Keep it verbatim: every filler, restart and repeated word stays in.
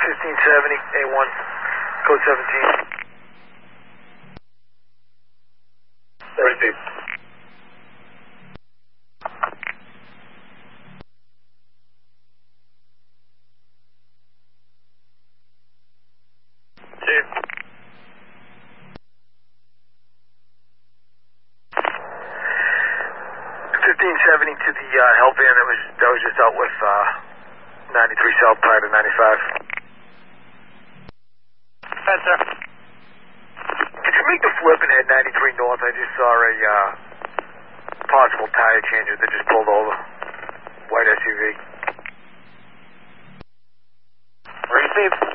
fifteen seventy, A one, code seventeen. Received. Chief. fifteen seventy to the uh, help van that was that was just out with uh, ninety-three south prior to ninety-five. Yes, sir. Could you make the flip and head ninety-three north? I just saw a uh, possible tire changer that just pulled over. White S U V. Received.